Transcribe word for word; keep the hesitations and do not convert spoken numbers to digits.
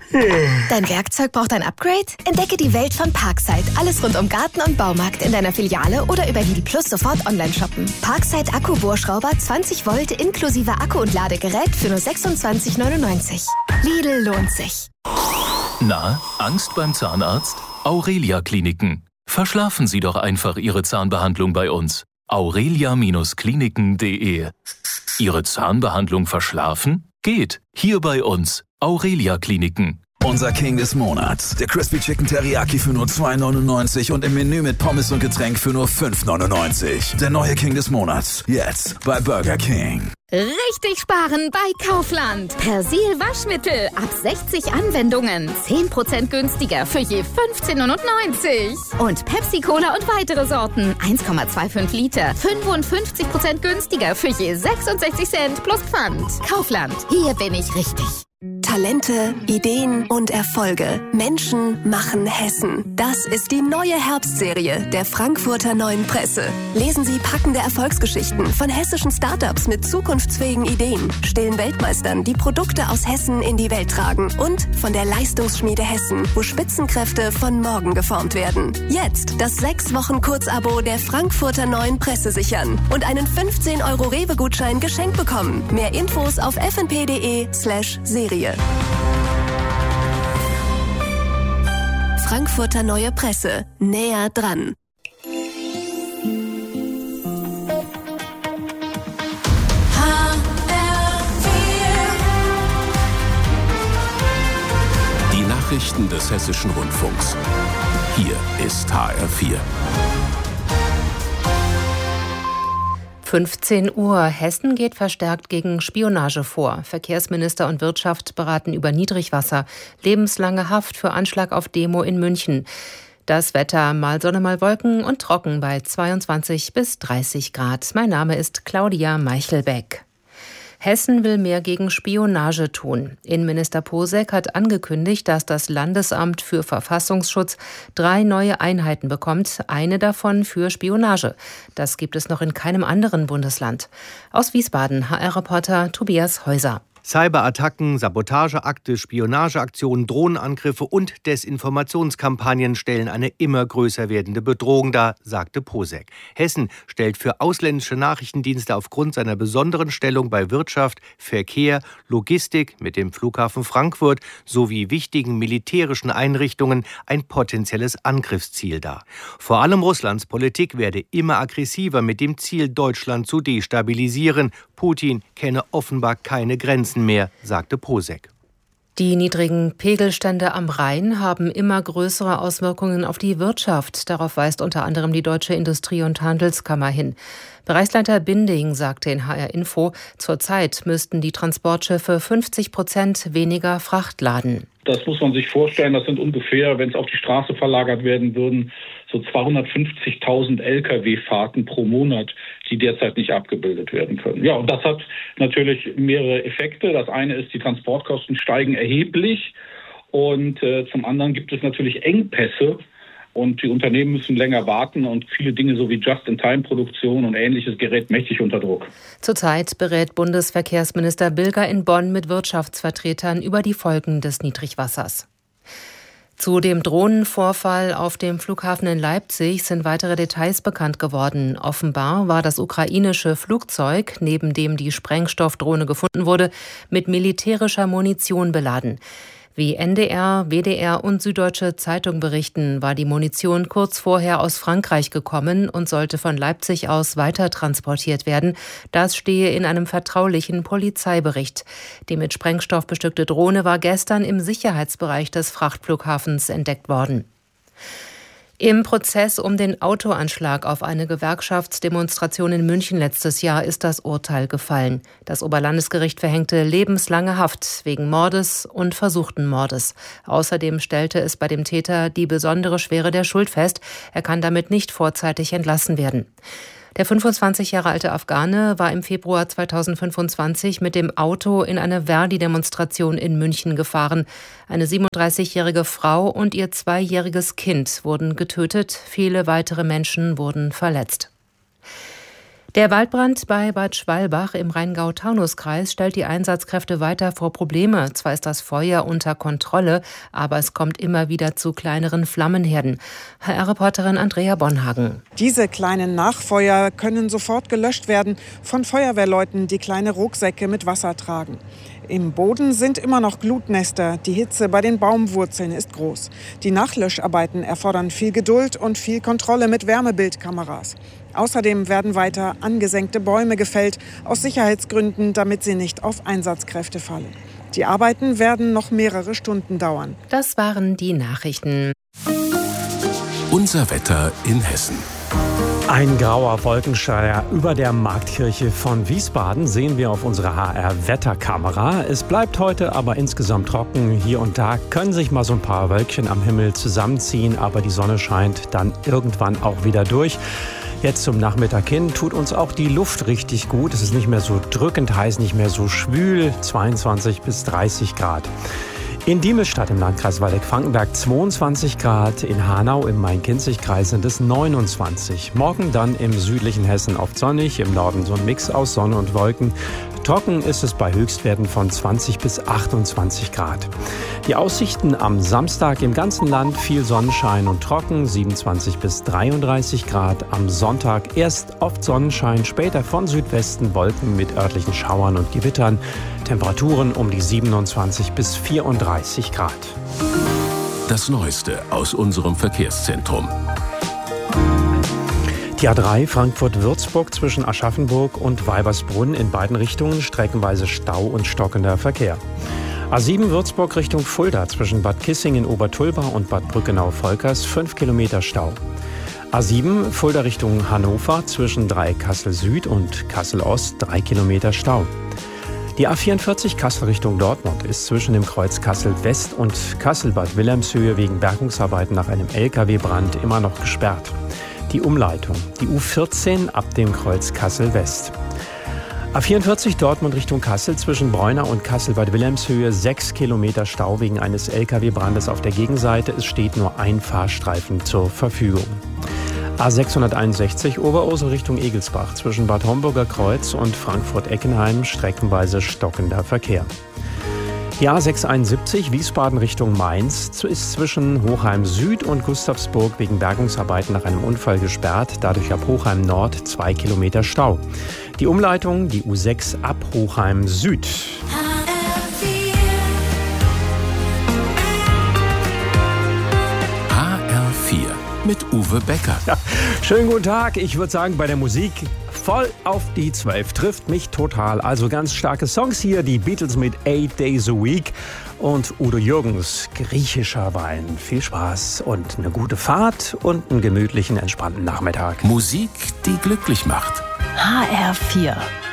Dein Werkzeug braucht ein Upgrade? Entdecke die Welt von Parkside. Alles rund um Garten und Baumarkt in deiner Filiale oder über Lidl Plus sofort online shoppen. Parkside Akku-Bohrschrauber zwanzig Volt inklusive Akku und Ladegerät für nur sechsundzwanzig neunundneunzig. Lidl lohnt sich. Na, Angst beim Zahnarzt? Aurelia Kliniken. Verschlafen Sie doch einfach Ihre Zahnbehandlung bei uns. aurelia Kliniken punkt de. Ihre Zahnbehandlung verschlafen? Geht. Hier bei uns. Aurelia Kliniken. Unser King des Monats. Der Crispy Chicken Teriyaki für nur zwei neunundneunzig und im Menü mit Pommes und Getränk für nur fünf neunundneunzig. Der neue King des Monats. Jetzt bei Burger King. Richtig sparen bei Kaufland. Persil Waschmittel ab sechzig Anwendungen. zehn Prozent günstiger für je fünfzehn neunundneunzig. Und Pepsi Cola und weitere Sorten. eins Komma fünfundzwanzig Liter. fünfundfünfzig Prozent günstiger für je sechsundsechzig Cent plus Pfand. Kaufland. Hier bin ich richtig. Talente, Ideen und Erfolge. Menschen machen Hessen. Das ist die neue Herbstserie der Frankfurter Neuen Presse. Lesen Sie packende Erfolgsgeschichten von hessischen Startups mit zukunftsfähigen Ideen, stillen Weltmeistern, die Produkte aus Hessen in die Welt tragen und von der Leistungsschmiede Hessen, wo Spitzenkräfte von morgen geformt werden. Jetzt das sechs Wochen Kurzabo der Frankfurter Neuen Presse sichern und einen fünfzehn Euro Rewe-Gutschein geschenkt bekommen. Mehr Infos auf f n p punkt d e slash serie. Frankfurter Neue Presse. Näher dran. Die Nachrichten des Hessischen Rundfunks. Hier ist H R vier. fünfzehn Uhr. Hessen geht verstärkt gegen Spionage vor. Verkehrsminister und Wirtschaft beraten über Niedrigwasser. Lebenslange Haft für Anschlag auf Demo in München. Das Wetter, mal Sonne, mal Wolken und trocken bei zweiundzwanzig bis dreißig Grad. Mein Name ist Claudia Meichelbeck. Hessen will mehr gegen Spionage tun. Innenminister Posek hat angekündigt, dass das Landesamt für Verfassungsschutz drei neue Einheiten bekommt, eine davon für Spionage. Das gibt es noch in keinem anderen Bundesland. Aus Wiesbaden, H R-Reporter Tobias Häuser. Cyberattacken, Sabotageakte, Spionageaktionen, Drohnenangriffe und Desinformationskampagnen stellen eine immer größer werdende Bedrohung dar, sagte Posek. Hessen stellt für ausländische Nachrichtendienste aufgrund seiner besonderen Stellung bei Wirtschaft, Verkehr, Logistik mit dem Flughafen Frankfurt sowie wichtigen militärischen Einrichtungen ein potenzielles Angriffsziel dar. Vor allem Russlands Politik werde immer aggressiver mit dem Ziel, Deutschland zu destabilisieren. Putin kenne offenbar keine Grenzen mehr, sagte Posek. Die niedrigen Pegelstände am Rhein haben immer größere Auswirkungen auf die Wirtschaft. Darauf weist unter anderem die Deutsche Industrie- und Handelskammer hin. Bereichsleiter Binding sagte in H R Info, zurzeit müssten die Transportschiffe fünfzig Prozent weniger Fracht laden. Das muss man sich vorstellen, das sind ungefähr, wenn es auf die Straße verlagert werden würden, so zweihundertfünfzigtausend L K W-Fahrten pro Monat, die derzeit nicht abgebildet werden können. Ja, und das hat natürlich mehrere Effekte. Das eine ist, die Transportkosten steigen erheblich und äh, zum anderen gibt es natürlich Engpässe und die Unternehmen müssen länger warten und viele Dinge so wie Just-in-Time-Produktion und Ähnliches gerät mächtig unter Druck. Zurzeit berät Bundesverkehrsminister Bilger in Bonn mit Wirtschaftsvertretern über die Folgen des Niedrigwassers. Zu dem Drohnenvorfall auf dem Flughafen in Leipzig sind weitere Details bekannt geworden. Offenbar war das ukrainische Flugzeug, neben dem die Sprengstoffdrohne gefunden wurde, mit militärischer Munition beladen. Wie N D R, W D R und Süddeutsche Zeitung berichten, war die Munition kurz vorher aus Frankreich gekommen und sollte von Leipzig aus weiter transportiert werden. Das stehe in einem vertraulichen Polizeibericht. Die mit Sprengstoff bestückte Drohne war gestern im Sicherheitsbereich des Frachtflughafens entdeckt worden. Im Prozess um den Autoanschlag auf eine Gewerkschaftsdemonstration in München letztes Jahr ist das Urteil gefallen. Das Oberlandesgericht verhängte lebenslange Haft wegen Mordes und versuchten Mordes. Außerdem stellte es bei dem Täter die besondere Schwere der Schuld fest. Er kann damit nicht vorzeitig entlassen werden. Der fünfundzwanzig Jahre alte Afghane war im Februar zweitausendfünfundzwanzig mit dem Auto in eine Verdi-Demonstration in München gefahren. Eine siebenunddreißigjährige Frau und ihr zweijähriges Kind wurden getötet. Viele weitere Menschen wurden verletzt. Der Waldbrand bei Bad Schwalbach im Rheingau-Taunus-Kreis stellt die Einsatzkräfte weiter vor Probleme. Zwar ist das Feuer unter Kontrolle, aber es kommt immer wieder zu kleineren Flammenherden. H R-Reporterin Andrea Bonhagen. Diese kleinen Nachfeuer können sofort gelöscht werden von Feuerwehrleuten, die kleine Rucksäcke mit Wasser tragen. Im Boden sind immer noch Glutnester. Die Hitze bei den Baumwurzeln ist groß. Die Nachlöscharbeiten erfordern viel Geduld und viel Kontrolle mit Wärmebildkameras. Außerdem werden weiter angesenkte Bäume gefällt, aus Sicherheitsgründen, damit sie nicht auf Einsatzkräfte fallen. Die Arbeiten werden noch mehrere Stunden dauern. Das waren die Nachrichten. Unser Wetter in Hessen. Ein grauer Wolkenschleier über der Marktkirche von Wiesbaden sehen wir auf unserer H R-Wetterkamera. Es bleibt heute aber insgesamt trocken. Hier und da können sich mal so ein paar Wölkchen am Himmel zusammenziehen, aber die Sonne scheint dann irgendwann auch wieder durch. Jetzt zum Nachmittag hin tut uns auch die Luft richtig gut. Es ist nicht mehr so drückend heiß, nicht mehr so schwül, zweiundzwanzig bis dreißig Grad. In Diemelstadt im Landkreis Waldeck-Frankenberg zweiundzwanzig Grad, in Hanau im Main-Kinzig-Kreis sind es neunundzwanzig. Morgen dann im südlichen Hessen oft sonnig, im Norden so ein Mix aus Sonne und Wolken. Trocken ist es bei Höchstwerten von zwanzig bis achtundzwanzig Grad. Die Aussichten am Samstag im ganzen Land viel Sonnenschein und trocken, siebenundzwanzig bis dreiunddreißig Grad. Am Sonntag erst oft Sonnenschein, später von Südwesten Wolken mit örtlichen Schauern und Gewittern. Temperaturen um die siebenundzwanzig bis vierunddreißig Grad. Das Neueste aus unserem Verkehrszentrum. Die A drei Frankfurt-Würzburg zwischen Aschaffenburg und Weibersbrunn in beiden Richtungen streckenweise Stau und stockender Verkehr. A sieben Würzburg Richtung Fulda zwischen Bad Kissing in Obertulba und Bad Brückenau-Volkers fünf Kilometer Stau. A sieben Fulda Richtung Hannover zwischen Dreieck-Kassel Süd und Kassel Ost drei Kilometer Stau. Die A vierundvierzig Kassel Richtung Dortmund ist zwischen dem Kreuz Kassel West und Kassel-Bad Wilhelmshöhe wegen Bergungsarbeiten nach einem L K W-Brand immer noch gesperrt. Die Umleitung, die U vierzehn ab dem Kreuz Kassel West. A vierundvierzig Dortmund Richtung Kassel zwischen Bräuna und Kassel-Bad Wilhelmshöhe sechs Kilometer Stau wegen eines L K W-Brandes auf der Gegenseite. Es steht nur ein Fahrstreifen zur Verfügung. A sechshunderteinundsechzig Oberursel Richtung Egelsbach zwischen Bad Homburger Kreuz und Frankfurt-Eckenheim streckenweise stockender Verkehr. Die A sechshunderteinundsiebzig Wiesbaden Richtung Mainz ist zwischen Hochheim Süd und Gustavsburg wegen Bergungsarbeiten nach einem Unfall gesperrt. Dadurch ab Hochheim Nord zwei Kilometer Stau. Die Umleitung, die U sechs ab Hochheim Süd. Mit Uwe Becker. Ja, schönen guten Tag. Ich würde sagen, bei der Musik voll auf die zwölf. Trifft mich total. Also ganz starke Songs hier. Die Beatles mit Eight Days a Week und Udo Jürgens, griechischer Wein. Viel Spaß und eine gute Fahrt und einen gemütlichen, entspannten Nachmittag. Musik, die glücklich macht. H R vier.